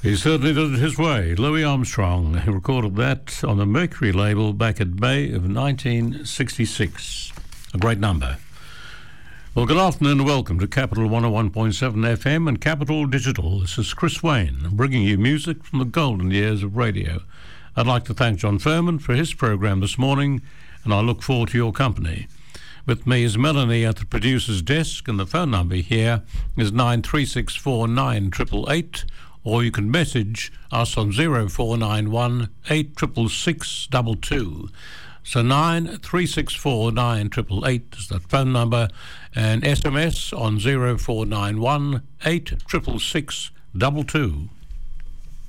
He certainly did it his way. Louis Armstrong, who recorded that on the Mercury label back at May of 1966. A great number. Well, good afternoon and welcome to Capital 101.7 FM and Capital Digital. This is Chris Wayne, bringing you music from the golden years of radio. I'd like to thank John Furman for his programme this morning, and I look forward to your company. With me is Melanie at the producer's desk, and the phone number here is 9364 9888, or you can message us on 0491 866 22. So 9364 9888 is that phone number, and SMS on 0491 866 22.